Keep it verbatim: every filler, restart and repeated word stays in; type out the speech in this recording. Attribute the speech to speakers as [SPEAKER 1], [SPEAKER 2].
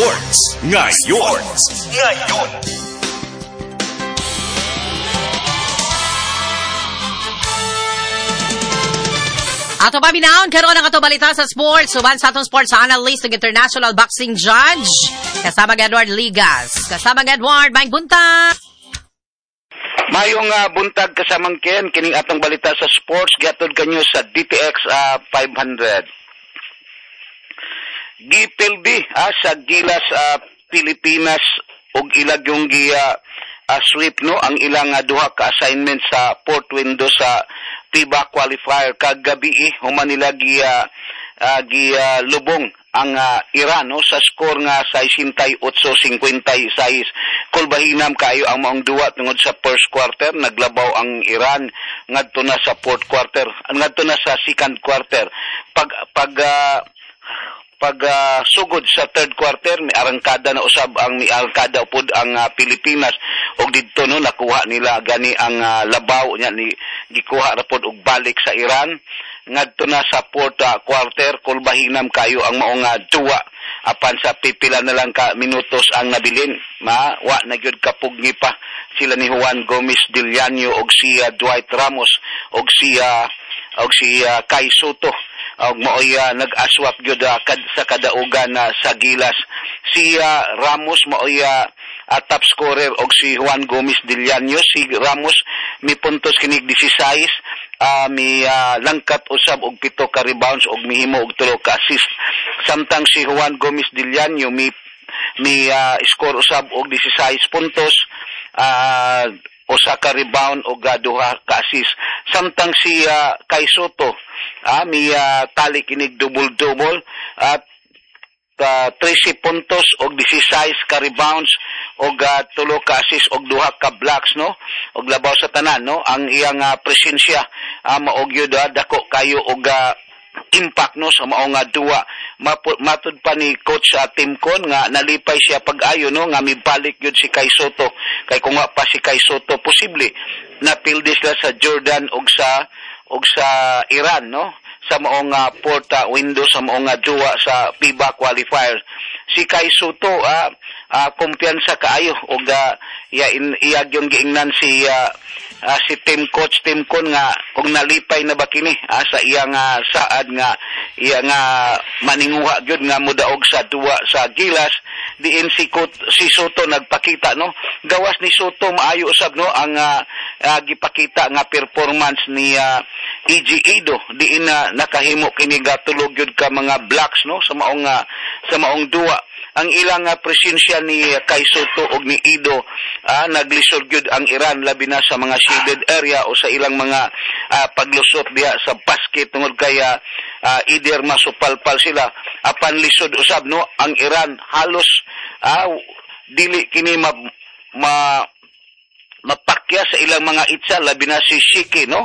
[SPEAKER 1] Sports ngayon. Ngayon.
[SPEAKER 2] Ato pa binaon karon ang ato balita sa sports. Suban sa atong sports analyst ug international boxing judge. Kasama Edward Ligas. Kasama Edward, maayong buntag.
[SPEAKER 3] Mayong uh, buntag kasamang Ken, kining atong balita sa sports, giatod kanyo sa D T X uh, five hundred. Gipildi uh, sa Gilas uh, Pilipinas ug ilag yung gi uh, uh, sweep no ang ilang uh, duha ka assignment sa fourth window sa FIBA qualifier kagabi eh, human nila gi uh, uh, gi uh, lubong ang uh, Iran no sa score nga sixty-eight fifty-six. Kulbahinam kayo ang maong duwa tungod sa first quarter, naglabaw ang Iran ngadto na sa fourth quarter, ngadto na sa second quarter. Pag pag uh, pag uh, sugod sa third quarter may arangkada na usab ang may arangkada upod ang uh, Pilipinas og didto no nakuha nila gani ang uh, labaw nya ni gikuha ra pod og balik sa Iran ngadto na sa fourth uh, quarter kulbahinam kayo ang maong uh, duwa apan sa pipila na lang ka minutos ang nabilin ma wa na gyud kapugni pa sila ni Juan Gomez Diliano og si uh, Dwight Ramos og si uh, og si uh, Kai Soto og maoy uh, nag-aswap gyud uh, kad, sa kadaugan na uh, sa Gilas si uh, Ramos maoy uh, uh, top scorer og si Juan Gomez Diliano. Si Ramos mi puntos kinig sixteen uh, mi uh, langkat usab og pito ka rebounds og mihimo og tulo ka assist samtang si Juan Gomez Diliano mi mi uh, score usab og sixteen puntos uh, usa ka rebound o duha ka assist samtang si uh, Kai Soto ah, mi uh, tali kinig double-double at uh, thirty puntos og sixteen ka rebounds og uh, tulo ka assist og duha ka blocks no og labaw sa tanan no ang iyang uh, presensya uh, maog yun uh, dako kayo og uh, impact no sa maong nga duwa matud pa ni coach sa uh, Tim Con nga nalipay siya pag-ayo no nga mibalik yun si Kai Soto kay kung nga pa si Kai Soto posible na pildi sila sa Jordan og sa og sa Iran no sa maong uh, fourth uh, window sa maong uh, duwa sa FIBA qualifier si Kai Soto ah uh, uh, kumpiyansa kaayo og uh, iya in, iyag yung giingnan si uh, uh, si team coach Tim Con nga kung nalipay na ba kini uh, sa iyang uh, saad nga iya nga maninguha gyud nga mudaog sa duwa sa Gilas diin si Kot, si Soto nagpakita no gawas ni Soto maayo usab no ang uh, uh, gipakita nga performance ni uh, E G Ido diin na uh, nakahimo kini gatulog gyud ka mga blocks no sa maong uh, sa maong duwa ang ilang uh, presensya ni uh, Kai Soto og ni Ido uh, naglisod gyud ang Iran labi na sa mga shaded area o sa ilang mga uh, paglusot diha sa basket tungod kaya uh, either masupalpal sila apan lisod usab no ang Iran halos uh, dili kini ma, ma mapakya sa ilang mga itsa labi na si Shiki no